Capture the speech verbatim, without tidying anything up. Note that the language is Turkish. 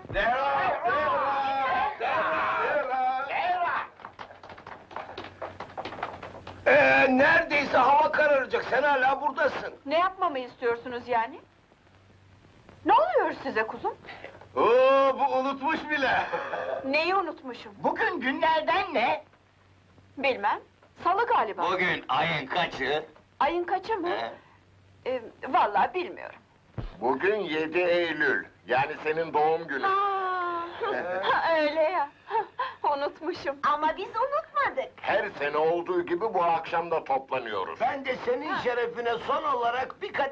Devran! Devran! Devran! Eyvah! Ee, neredeyse hava kararacak, sen hala buradasın. Ne yapmamı istiyorsunuz yani? Ne oluyor size kuzum? Oo, bu unutmuş bile. Neyi unutmuşum? Bugün günlerden ne? Bilmem. Salı galiba. Bugün ayın kaçı? Ayın kaçı mı? He? Ee, vallahi bilmiyorum. Bugün yedi Eylül, yani senin doğum günün. Ha, öyle ya. Unutmuşum. Ama biz unutmadık. Her sene olduğu gibi bu akşam da toplanıyoruz. Ben de senin şerefine son olarak birkaç